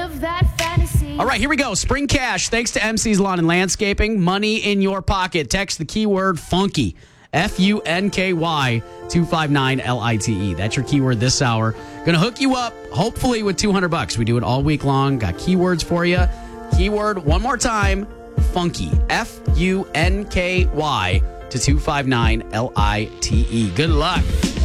of that fantasy. All right, here we go. Spring Cash, thanks to MC's Lawn and Landscaping. Money in your pocket. Text the keyword funky. FUNKY 259LITE. That's your keyword this hour. Gonna hook you up, hopefully, with $200. We do it all week long. Got keywords for you. Keyword, one more time, funky. FUNKY to 259LITE. Good luck.